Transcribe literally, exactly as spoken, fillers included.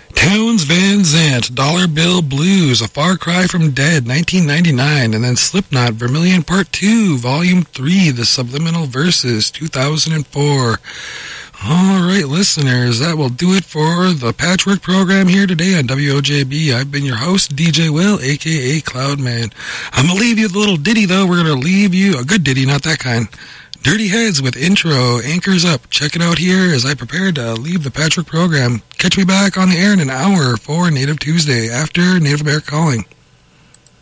Townes Van Zandt, Dollar Bill Blues, A Far Cry from Dead, nineteen ninety-nine, and then Slipknot, Vermilion Part two, Volume three, The Subliminal Verses, two thousand four. All right, listeners, that will do it for the Patchwork program here today on W O J B. I've been your host, D J Will, a k a. Cloudman. I'm going to leave you with a little ditty, though. We're going to leave you, a good ditty, not that kind. Dirty Heads with intro, Anchors Up. Check it out here as I prepare to leave the Patchwork program. Catch me back on the air in an hour for Native Tuesday after Native America Calling.